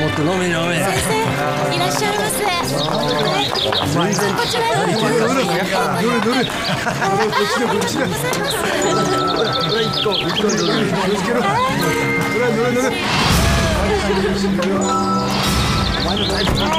っと飲め飲め。 先生いらっしゃいませ。はい、こちらへどうぞ。 どれこっちだこっちだ。 ほら一個どれ。